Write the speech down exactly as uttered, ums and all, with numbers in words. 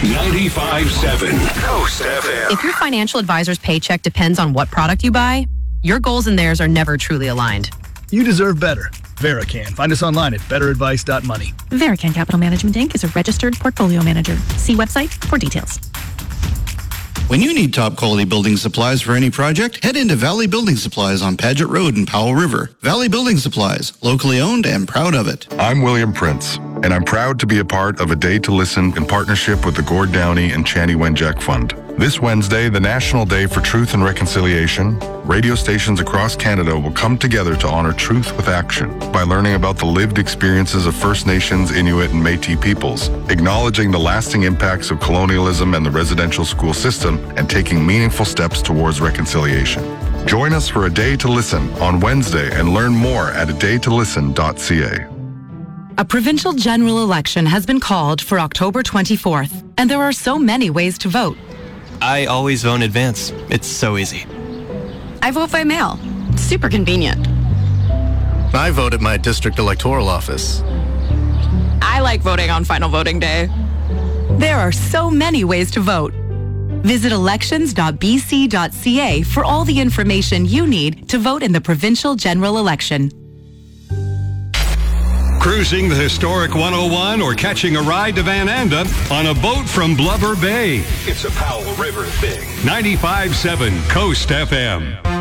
ninety-five seven Coast F M. If your financial advisor's paycheck depends on what product you buy, your goals and theirs are never truly aligned. You deserve better. Verican. Find us online at better advice dot money. Verican Capital Management Incorporated is a registered portfolio manager. See website for details. When you need top quality building supplies for any project, head into Valley Building Supplies on Paget Road in Powell River. Valley Building Supplies, locally owned and proud of it. I'm William Prince, and I'm proud to be a part of A Day to Listen in partnership with the Gord Downey and Chani Wenjack Fund. This Wednesday, the National Day for Truth and Reconciliation, radio stations across Canada will come together to honor truth with action by learning about the lived experiences of First Nations, Inuit, and Métis peoples, acknowledging the lasting impacts of colonialism and the residential school system, and taking meaningful steps towards reconciliation. Join us for A Day to Listen on Wednesday and learn more at a day to listen dot c a. A provincial general election has been called for October twenty-fourth, and there are so many ways to vote. I always vote in advance. It's so easy. I vote by mail. Super convenient. I vote at my district electoral office. I like voting on final voting day. There are so many ways to vote. Visit elections dot b c dot c a for all the information you need to vote in the provincial general election. Cruising the historic one oh one or catching a ride to Van Anda on a boat from Blubber Bay. It's a Powell River thing. ninety-five seven Coast F M.